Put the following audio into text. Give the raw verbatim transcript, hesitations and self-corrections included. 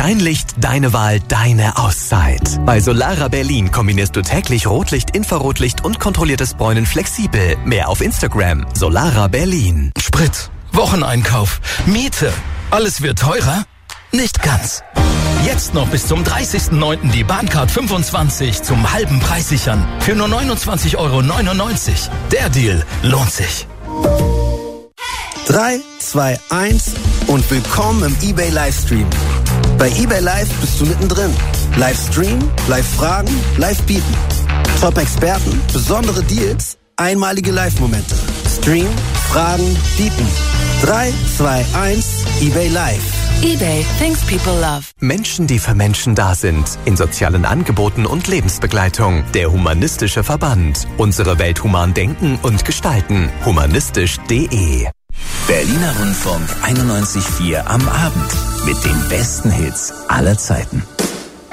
Dein Licht, deine Wahl, deine Auszeit. Bei Solara Berlin kombinierst du täglich Rotlicht, Infrarotlicht und kontrolliertes Bräunen flexibel. Mehr auf Instagram. Solara Berlin. Sprit, Wocheneinkauf, Miete. Alles wird teurer? Nicht ganz. Jetzt noch bis zum dreißigsten neunten die Bahncard fünfundzwanzig zum halben Preis sichern. Für nur neunundzwanzig Euro neunundneunzig. Der Deal lohnt sich. drei, zwei, eins und willkommen im eBay Livestream. Bei eBay Live bist du mittendrin. Livestream, Live-Fragen, Live-Bieten. Top-Experten, besondere Deals, einmalige Live-Momente. Stream, Fragen, Bieten. drei, zwei, eins, eBay Live. eBay, things people love. Menschen, die für Menschen da sind. In sozialen Angeboten und Lebensbegleitung. Der Humanistische Verband. Unsere Welt human denken und gestalten. humanistisch punkt de. Berliner Rundfunk einundneunzig Komma vier am Abend mit den besten Hits aller Zeiten.